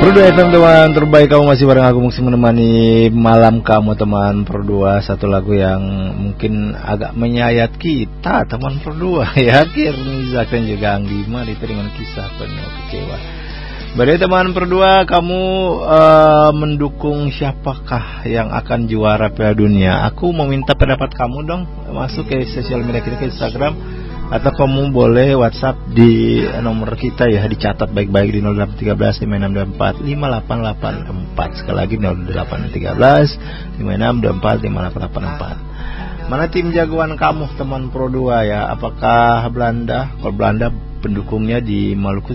Pro 2 FM teman terbaik, kamu masih bareng aku Muksi menemani malam kamu teman Pro 2. Satu lagu yang mungkin agak menyayat kita teman Pro 2 ya. Nizak dan juga Anggima itu dengan kisah penuh kecewa. Berarti teman Pro 2, kamu mendukung siapakah yang akan juara Piala Dunia? Aku meminta pendapat kamu dong. Masuk ke sosial media kita, ke Instagram, atau kamu boleh WhatsApp di nomor kita ya, dicatat baik-baik di 0813 5624 5884. Sekali lagi 0813 5624 5884. Mana tim jagoan kamu teman Pro 2 ya? Apakah Belanda? Kalau Belanda pendukungnya di Maluku